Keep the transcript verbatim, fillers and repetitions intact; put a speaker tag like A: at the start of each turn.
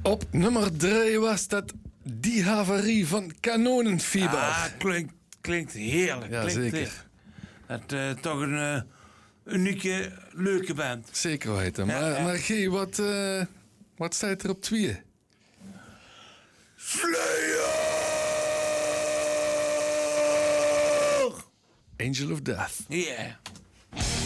A: Op nummer drie was dat Die Havarie van Kanonenfieber.
B: Ah, klinkt, klinkt heerlijk.
A: Ja,
B: klinkt
A: zeker.
B: heerlijk. Dat uh, toch een uh, unieke, leuke band.
A: Zeker weten. Maar,
B: Ja, ja.
A: maar G, wat, uh, wat staat er op twee?
B: Slayer!
A: Angel of Death.
B: Ja. Yeah.